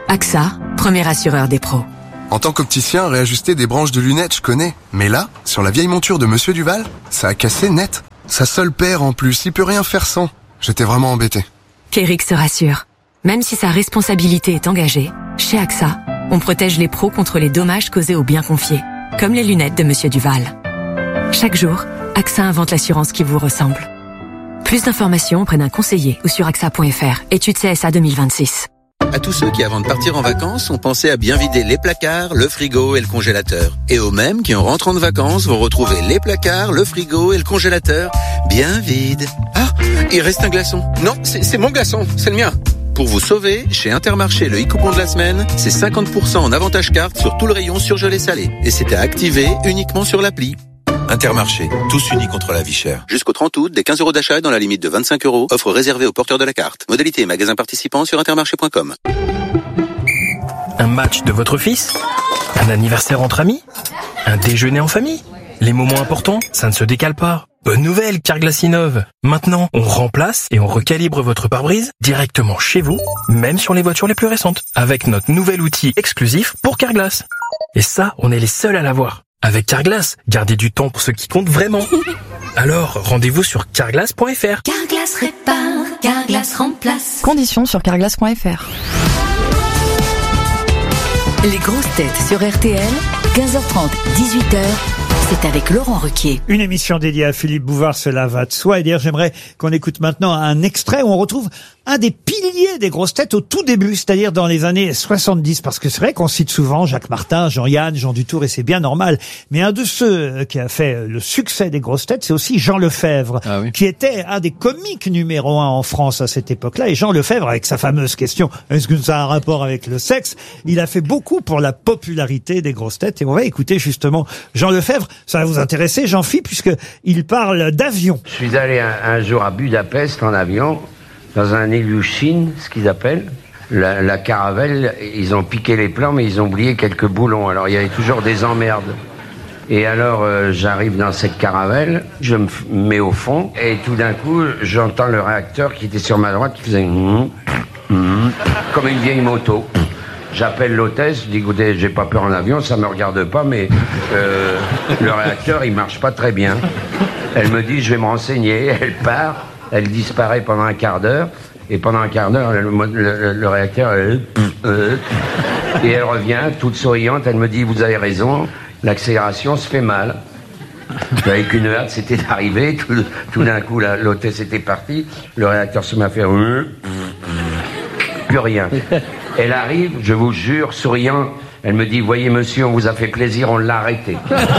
AXA, premier assureur des pros. En tant qu'opticien, réajuster des branches de lunettes, je connais. Mais là, sur la vieille monture de Monsieur Duval, ça a cassé net. Sa seule paire en plus, il peut rien faire sans. J'étais vraiment embêté. Qu'Eric se rassure. Même si sa responsabilité est engagée, chez AXA, on protège les pros contre les dommages causés aux biens confiés, comme les lunettes de Monsieur Duval. Chaque jour, AXA invente l'assurance qui vous ressemble. Plus d'informations auprès d'un conseiller ou sur AXA.fr. Étude CSA 2026. À tous ceux qui, avant de partir en vacances, ont pensé à bien vider les placards, le frigo et le congélateur. Et aux mêmes qui, en rentrant de vacances, vont retrouver les placards, le frigo et le congélateur bien vides. Ah, il reste un glaçon. Non, c'est mon glaçon, c'est le mien. Pour vous sauver, chez Intermarché, le e-coupon de la semaine, c'est 50% en avantage carte sur tout le rayon surgelé salé. Et c'est à activer uniquement sur l'appli. Intermarché, tous unis contre la vie chère. Jusqu'au 30 août, des 15 € d'achat dans la limite de 25 €. Offre réservée aux porteurs de la carte. Modalité et magasins participants sur intermarché.com. Un match de votre fils? Un anniversaire entre amis? Un déjeuner en famille? Les moments importants, ça ne se décale pas. Bonne nouvelle, Carglass innove. Maintenant, on remplace et on recalibre votre pare-brise directement chez vous, même sur les voitures les plus récentes, avec notre nouvel outil exclusif pour Carglass. Et ça, on est les seuls à l'avoir. Avec Carglass, gardez du temps pour ce qui compte vraiment. Alors, rendez-vous sur carglass.fr. Carglass répare, Carglass remplace. Conditions sur carglass.fr. Les grosses têtes sur RTL, 15h30, 18h. C'est avec Laurent Ruquier. Une émission dédiée à Philippe Bouvard, cela va de soi. Et d'ailleurs, j'aimerais qu'on écoute maintenant un extrait où on retrouve un des piliers des grosses têtes au tout début, c'est-à-dire dans les années 70. Parce que c'est vrai qu'on cite souvent Jacques Martin, Jean-Yann, Jean Dutour, et c'est bien normal. Mais un de ceux qui a fait le succès des grosses têtes, c'est aussi Jean Lefebvre, qui était un des comiques numéro 1 en France à cette époque-là. Et Jean Lefebvre, avec sa fameuse question « Est-ce que ça a un rapport avec le sexe ?», il a fait beaucoup pour la popularité des grosses têtes. Et on va écouter justement Jean Lefebvre. Ça va vous intéresser, Jean-Philippe, puisqu'il parle d'avion. Je suis allé un jour à Budapest en avion, dans un Ilyushin, ce qu'ils appellent. La caravelle, ils ont piqué les plans, mais ils ont oublié quelques boulons. Alors il y avait toujours des emmerdes. Et alors j'arrive dans cette caravelle, je me mets au fond, et tout d'un coup, j'entends le réacteur qui était sur ma droite, qui faisait comme une vieille moto. J'appelle l'hôtesse, je dis écoutez, j'ai pas peur en avion, ça me regarde pas, mais le réacteur il marche pas très bien. Elle me dit je vais me renseigner, elle part, elle disparaît pendant un quart d'heure, et pendant un quart d'heure le réacteur et elle revient toute souriante, elle me dit vous avez raison, l'accélération se fait mal. Avec une hâte, c'était d'arriver, tout d'un coup l'hôtesse était partie, le réacteur se met à faire plus rien. Elle arrive, je vous jure, souriant, elle me dit, voyez monsieur, on vous a fait plaisir, on l'a arrêté.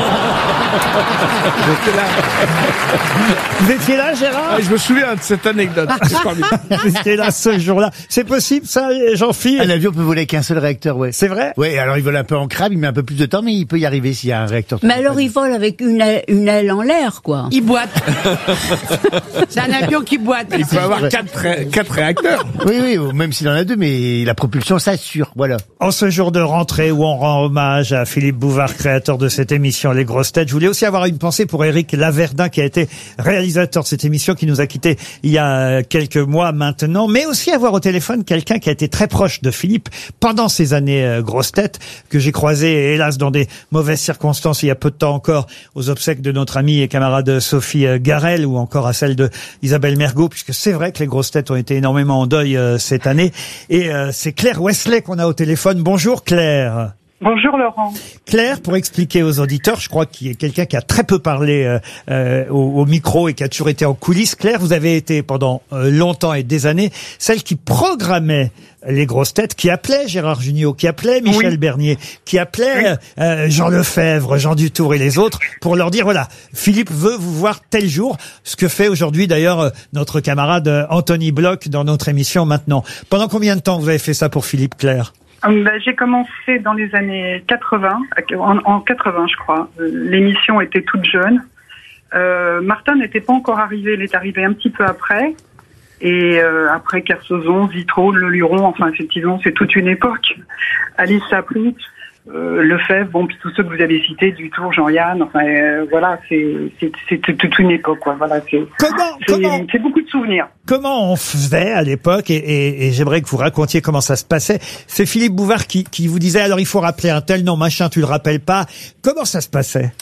Vous étiez là, Gérard ? Je me souviens de cette anecdote. Vous étiez là ce jour-là. C'est possible, ça, Jean-Philippe ? Un avion peut voler qu'un seul réacteur, ouais. C'est vrai ? Ouais, alors il vole un peu en crabe, il met un peu plus de temps, mais il peut y arriver s'il y a un réacteur. Mais alors il vole avec une aile en l'air, quoi. Il boite. C'est un avion qui boite. Il peut avoir quatre réacteurs. Oui, même s'il en a deux, mais la propulsion s'assure, voilà. En ce jour de rentrée où on rend hommage à Philippe Bouvard, créateur de cette émission Les Grosses Têtes, je voulais aussi avoir une pensée pour Éric Laverdin, qui a été réalisateur de cette émission, qui nous a quittés il y a quelques mois maintenant, mais aussi avoir au téléphone quelqu'un qui a été très proche de Philippe pendant ces années Grosses Têtes, que j'ai croisé, hélas, dans des mauvaises circonstances il y a peu de temps encore, aux obsèques de notre amie et camarade Sophie Garel, ou encore à celle de Isabelle Mergo, puisque c'est vrai que les Grosses Têtes ont été énormément en deuil cette année. Et c'est Claire Wesley qu'on a au téléphone. Bonjour Claire. Bonjour Laurent. Claire, pour expliquer aux auditeurs, je crois qu'il y a quelqu'un qui a très peu parlé au micro et qui a toujours été en coulisses. Claire, vous avez été pendant longtemps et des années celle qui programmait les Grosses Têtes, qui appelait Gérard Jugnot, qui appelait Michel Bernier, qui appelait Jean Lefebvre, Jean Dutour et les autres pour leur dire voilà, Philippe veut vous voir tel jour, ce que fait aujourd'hui d'ailleurs notre camarade Anthony Bloch dans notre émission maintenant. Pendant combien de temps vous avez fait ça pour Philippe, Claire ? J'ai commencé dans les années 80, en 80 je crois. L'émission était toute jeune. Martin n'était pas encore arrivé, il est arrivé un petit peu après. Et après Kersozon, Zitrone, Le Luron, enfin effectivement c'est toute une époque. Alice Sapri. Lefebvre, bon, puis tous ceux que vous avez cités, Dutour, Jean-Yann, enfin, voilà, c'est toute une époque, quoi. Voilà, c'est beaucoup de souvenirs. Comment on faisait à l'époque, et j'aimerais que vous racontiez comment ça se passait. C'est Philippe Bouvard qui vous disait, alors il faut rappeler un tel, non, machin, tu le rappelles pas. Comment ça se passait?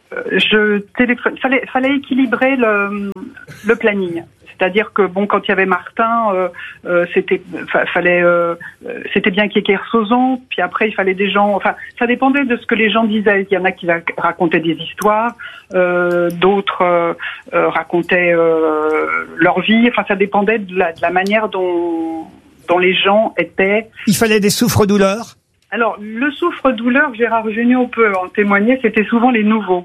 Fallait équilibrer le planning. C'est-à-dire que bon, quand il y avait Martin, c'était bien qu'il y ait Kersozon, puis après il fallait des gens. Enfin, ça dépendait de ce que les gens disaient. Il y en a qui racontaient des histoires, d'autres racontaient leur vie. Enfin, ça dépendait de la manière dont les gens étaient. Il fallait des souffres-douleurs. Alors, le souffre-douleur, Gérard Jugnot peut en témoigner. C'était souvent les nouveaux.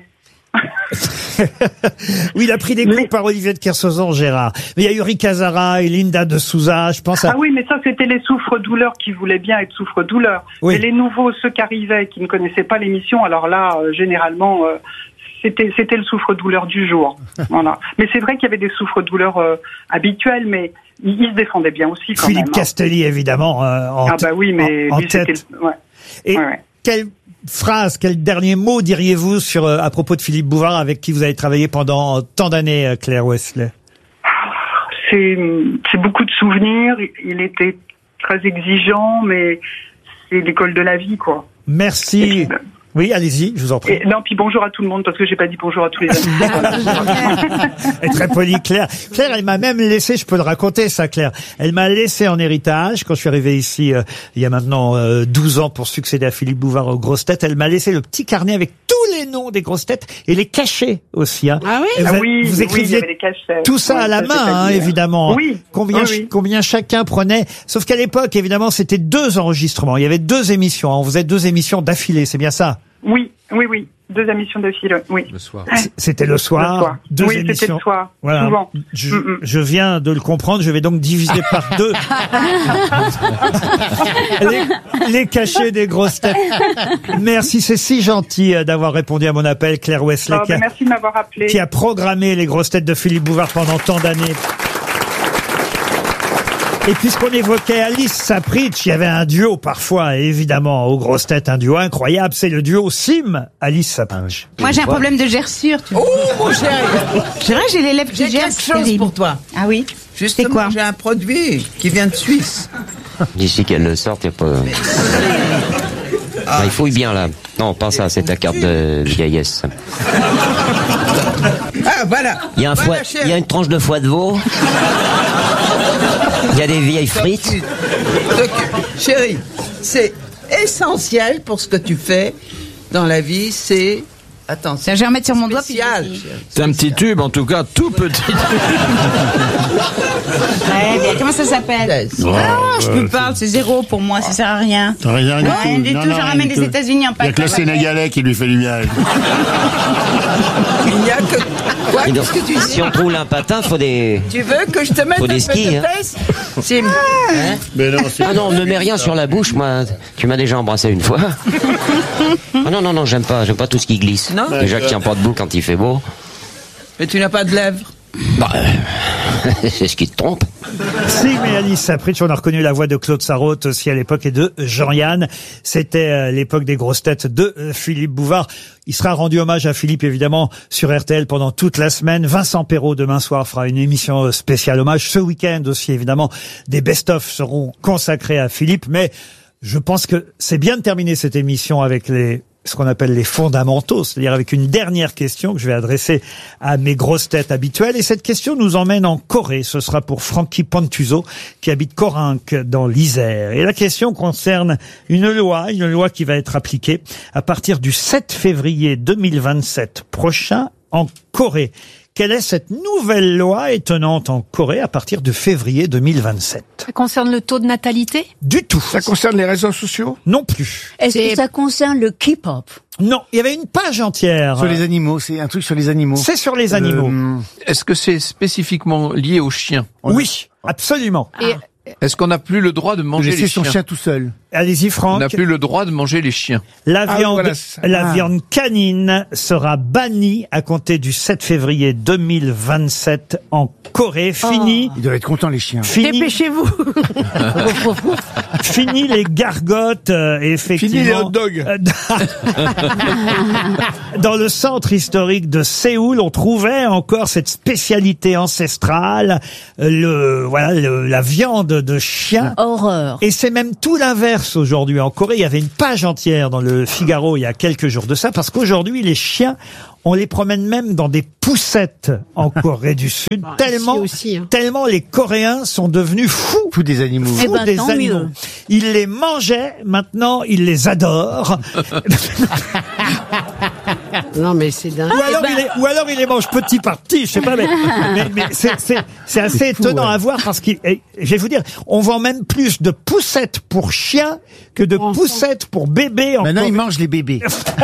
Oui, il a pris des coups par Olivier de Kersauzon, Gérard. Mais il y a eu Ricazara et Linda de Souza, je pense à... Ah oui, mais ça, c'était les souffres-douleurs qui voulaient bien être souffres-douleurs. Oui. Mais les nouveaux, ceux qui arrivaient, qui ne connaissaient pas l'émission, alors là, généralement, c'était le souffre-douleur du jour. Voilà. Mais c'est vrai qu'il y avait des souffres-douleurs habituels, mais ils se défendaient bien aussi, quand Philippe même. Castelli, évidemment, Ah bah oui, mais lui, tête. c'était... Ouais. Et quelle phrase, quel dernier mot diriez-vous à propos de Philippe Bouvard, avec qui vous avez travaillé pendant tant d'années, Claire Wesley? C'est beaucoup de souvenirs. Il était très exigeant, mais c'est l'école de la vie, quoi. Merci. Oui, allez-y, je vous en prie. Non, puis bonjour à tout le monde, parce que j'ai pas dit bonjour à tous les amis. Elle est très polie, Claire. Claire, elle m'a même laissé, je peux le raconter ça, Claire. Elle m'a laissé en héritage, quand je suis arrivé ici, il y a maintenant 12 ans, pour succéder à Philippe Bouvard aux grosses têtes. Elle m'a laissé le petit carnet avec tous les noms des grosses têtes et les cachets aussi. Hein. Ah oui? Vous écriviez tout ça à la main, évidemment. Oui. Combien chacun prenait. Sauf qu'à l'époque, évidemment, c'était 2 enregistrements. Il y avait 2 émissions. On faisait 2 émissions d'affilée, c'est bien ça? Oui. 2 émissions d'affilée, oui. Le soir. C'était le soir. 2 oui, émissions. c'était le soir. Voilà. Souvent. Je viens de le comprendre. Je vais donc diviser par 2 les cachets des grosses têtes. Merci, c'est si gentil d'avoir répondu à mon appel, Claire Wesley. Merci de m'avoir appelé. Qui a programmé les grosses têtes de Philippe Bouvard pendant tant d'années. Et puisqu'on évoquait Alice Sapritch, il y avait un duo parfois, évidemment, aux grosses têtes, un duo incroyable, c'est le duo Sim, Alice Sapritch. Moi j'ai un problème de gerçure. Tu vois. Oh mon chéri, c'est vrai, j'ai les lèvres qui j'ai gercent. quelque chose pour toi. Ah oui. Justement, c'est quoi? J'ai un produit qui vient de Suisse. D'ici qu'elle le sorte, il n'y a pas... il fouille bien là. Non, pas ça, c'est ta carte de vieillesse. Ah voilà. Il y a il y a une tranche de foie de veau. Il y a des vieilles frites. Chérie, c'est essentiel pour ce que tu fais dans la vie, c'est... Attends, je vais remettre sur mon doigt. C'est un petit tube, en tout cas, tout petit. Ouais, comment ça s'appelle? Je peux pas, c'est 0 pour moi, ça sert à rien. T'as rien du tout. Rien du tout, je ramène des États-Unis en paquet. Il y a que le Sénégalais qui lui fait du bien. Il n'y a que... Quoi, qu'est-ce que tu dis? Si on trouve un patin, faut des... Tu veux que je te mette faut des un skis, peu de hein. fesses? Sim. Hein? Mais non, ah non, ne mets rien sur la bouche, moi. Tu m'as déjà embrassé une fois. Ah non, j'aime pas tout ce qui glisse. Non. Déjà que je tiens pas debout quand il fait beau. Mais tu n'as pas de lèvres. Bah, c'est ce qui te trompe. Si, mais Alice Sapritch, on a reconnu la voix de Claude Sarraute aussi à l'époque et de Jean-Yann. C'était l'époque des grosses têtes de Philippe Bouvard. Il sera rendu hommage à Philippe, évidemment, sur RTL pendant toute la semaine. Vincent Perrault, demain soir, fera une émission spéciale hommage. Ce week-end aussi, évidemment, des best-of seront consacrés à Philippe. Mais je pense que c'est bien de terminer cette émission avec ce qu'on appelle les fondamentaux, c'est-à-dire avec une dernière question que je vais adresser à mes grosses têtes habituelles. Et cette question nous emmène en Corée. Ce sera pour Francky Pontuso, qui habite Corinque, dans l'Isère. Et la question concerne une loi qui va être appliquée à partir du 7 février 2027 prochain en Corée. Quelle est cette nouvelle loi étonnante en Corée à partir de février 2027? Ça concerne le taux de natalité? Du tout. Ça concerne les réseaux sociaux? Non plus. Est-ce que ça concerne le K-pop? Non, il y avait une page entière. Sur les animaux, c'est un truc sur les animaux. C'est sur les animaux. Est-ce que c'est spécifiquement lié aux chiens? Oui, absolument. Et Est-ce qu'on n'a plus le droit de manger les laisser chiens? son chien tout seul. Allez-y, Franck. On n'a plus le droit de manger les chiens. La viande, voilà, viande canine sera bannie à compter du 7 février 2027 en Corée. Fini. Ils doivent être contents, les chiens. Fini. Dépêchez-vous. Fini les gargotes, effectivement. Fini les hot dogs. Dans le centre historique de Séoul, on trouvait encore cette spécialité ancestrale, la viande de chien. Horreur. Et c'est même tout l'inverse aujourd'hui en Corée. Il y avait une page entière dans le Figaro il y a quelques jours de ça, parce qu'aujourd'hui, les chiens, on les promène même dans des poussettes en Corée du Sud, tellement les Coréens sont devenus fous des animaux. Mieux. Ils les mangeaient, maintenant ils les adorent. Non mais c'est dingue. Ou alors ils les mangent petit par petit, je sais pas, mais c'est assez étonnant à voir, parce que je vais vous dire, on vend même plus de poussettes pour chiens que de poussettes pour bébés. Maintenant ils mangent les bébés.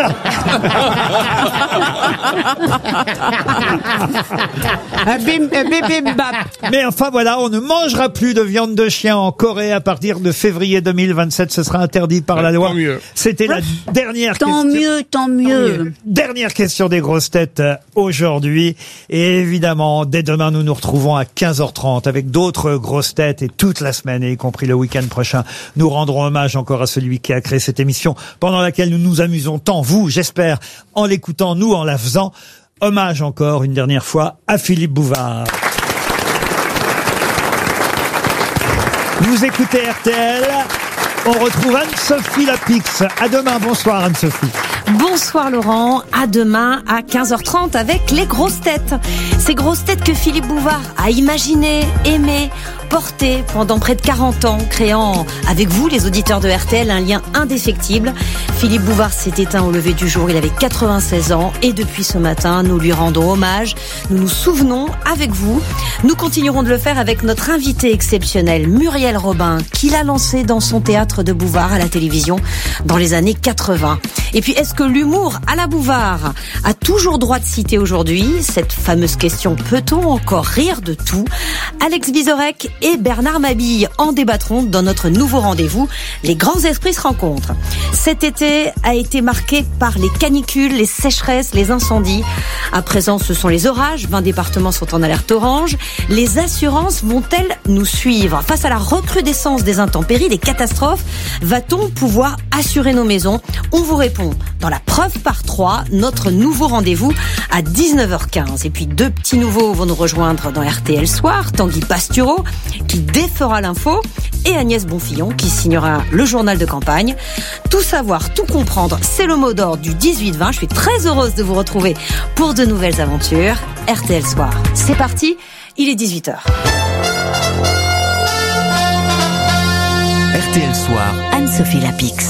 Un bébé bap. Mais enfin voilà, on ne mangera plus de viande de chien en Corée à partir de février 2027. Ce sera interdit par la loi. C'était la dernière question. Tant mieux. Dernière question des grosses têtes aujourd'hui. Et évidemment, dès demain, nous nous retrouvons à 15h30 avec d'autres grosses têtes, et toute la semaine, y compris le week-end prochain. Nous rendrons hommage encore à celui qui a créé cette émission, pendant laquelle nous nous amusons tant, vous, j'espère, en l'écoutant, nous en la faisant. Hommage encore une dernière fois à Philippe Bouvard. Vous écoutez RTL. On retrouve Anne-Sophie Lapix. À demain. Bonsoir Anne-Sophie. Bonsoir Laurent, à demain à 15h30 avec les grosses têtes. Ces grosses têtes que Philippe Bouvard a imaginées, aimées, portées pendant près de 40 ans, créant avec vous, les auditeurs de RTL, un lien indéfectible. Philippe Bouvard s'est éteint au lever du jour, il avait 96 ans, et depuis ce matin, nous lui rendons hommage, nous nous souvenons avec vous. Nous continuerons de le faire avec notre invité exceptionnel, Muriel Robin, qui l'a lancé dans son théâtre de Bouvard à la télévision dans les années 80. Et puis, est-ce que l'humour à la Bouvard a toujours droit de citer aujourd'hui? Cette fameuse question, peut-on encore rire de tout? Alex Vizorek et Bernard Mabille en débattront dans notre nouveau rendez-vous. Les grands esprits se rencontrent. Cet été a été marqué par les canicules, les sécheresses, les incendies. À présent, ce sont les orages. 20 départements sont en alerte orange. Les assurances vont-elles nous suivre? Face à la recrudescence des intempéries, des catastrophes, va-t-on pouvoir assurer nos maisons? On vous répond dans la preuve par 3, notre nouveau rendez-vous à 19h15. Et puis 2 petits nouveaux vont nous rejoindre dans RTL Soir. Tanguy Pastureau qui défera l'info, et Agnès Bonfillon qui signera le journal de campagne. Tout savoir, tout comprendre, c'est le mot d'ordre du 18-20. Je suis très heureuse de vous retrouver pour de nouvelles aventures. RTL Soir, c'est parti, il est 18h. RTL Soir, Anne-Sophie Lapix.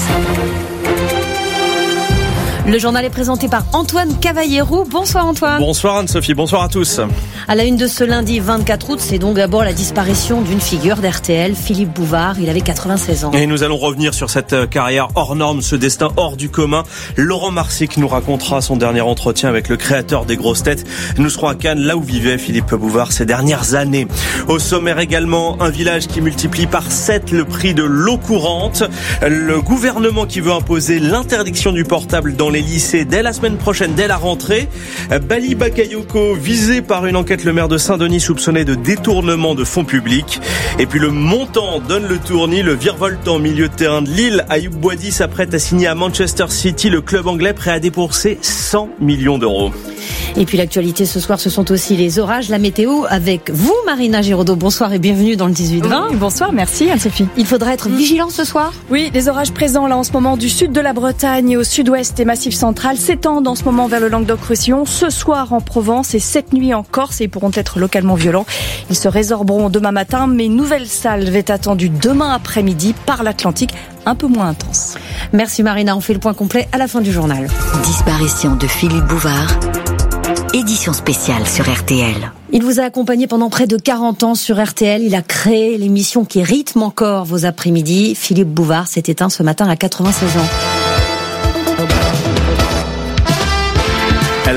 Le journal est présenté par Antoine Cavallero. Bonsoir Antoine. Bonsoir Anne-Sophie, bonsoir à tous. À la une de ce lundi 24 août, c'est donc d'abord la disparition d'une figure d'RTL, Philippe Bouvard. Il avait 96 ans. Et nous allons revenir sur cette carrière hors norme, ce destin hors du commun. Laurent Marsic nous racontera son dernier entretien avec le créateur des grosses têtes. Nous serons à Cannes, là où vivait Philippe Bouvard ces dernières années. Au sommaire également, un village qui multiplie par 7 le prix de l'eau courante. Le gouvernement qui veut imposer l'interdiction du portable dans les lycées dès la semaine prochaine, dès la rentrée. Bali Bakayoko, visé par une enquête, le maire de Saint-Denis soupçonné de détournement de fonds publics. Et puis le montant donne le tournis. Le virevoltant milieu de terrain de Lille, Ayoub Boadi, s'apprête à signer à Manchester City, le club anglais prêt à débourser 100 millions d'euros. Et puis l'actualité ce soir, ce sont aussi les orages, la météo avec vous, Marina Giraudot. Bonsoir et bienvenue dans le 18-20. Oui, bonsoir, merci Anne-Sophie. Il faudra être vigilant ce soir? Oui, les orages présents là en ce moment du sud de la Bretagne et au sud-ouest des Massifs central s'étendent en ce moment vers le Languedoc-Roussillon, ce soir en Provence et cette nuit en Corse, et ils pourront être localement violents. Ils se résorberont demain matin, mais nouvelle salve est attendue demain après-midi par l'Atlantique, un peu moins intense. Merci Marina, on fait le point complet à la fin du journal. Disparition de Philippe Bouvard. Édition spéciale sur RTL. Il vous a accompagné pendant près de 40 ans sur RTL. Il a créé l'émission qui rythme encore vos après-midi. Philippe Bouvard s'est éteint ce matin à 96 ans.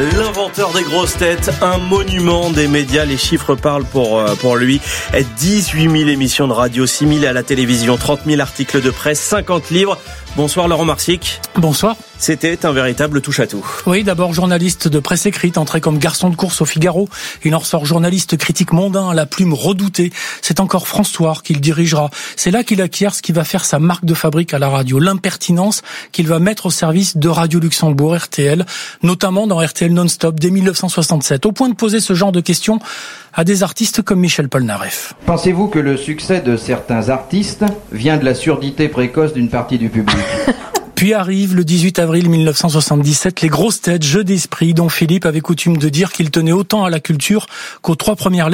l'inventeur des grosses têtes, un monument des médias. Les chiffres parlent pour lui. 18 000 émissions de radio, 6 000 à la télévision, 30 000 articles de presse, 50 livres. Bonsoir Laurent Marsic. Bonsoir. C'était un véritable touche-à-tout. Oui, d'abord journaliste de presse écrite, entré comme garçon de course au Figaro. Il en ressort journaliste critique mondain à la plume redoutée. C'est encore France Soir qu'il dirigera. C'est là qu'il acquiert ce qui va faire sa marque de fabrique à la radio, l'impertinence qu'il va mettre au service de Radio Luxembourg, RTL, notamment dans RTL Non-Stop dès 1967, au point de poser ce genre de questions à des artistes comme Michel Polnareff. Pensez-vous que le succès de certains artistes vient de la surdité précoce d'une partie du public ? Puis arrive le 18 avril 1977, les grosses têtes, jeux d'esprit dont Philippe avait coutume de dire qu'il tenait autant à la culture qu'aux 3 premières lettres